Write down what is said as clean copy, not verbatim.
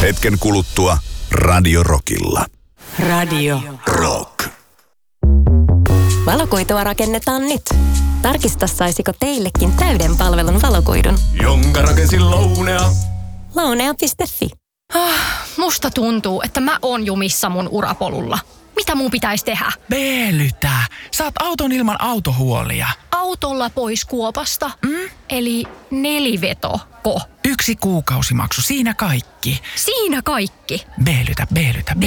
Hetken kuluttua Radio Rockilla. Radio Rock. Valokuitua rakennetaan nyt. Tarkista, saisiko teillekin täyden palvelun valokuidun. Jonka rakensin Lounea. Lounea.fi. Musta tuntuu, että mä oon jumissa mun urapolulla. Mitä mun pitäisi tehdä? Veelytä. Saat auton ilman autohuolia. Autolla pois kuopasta? Eli nelivetoko? 1 kuukausimaksu, siinä kaikki. Siinä kaikki. Veelytä.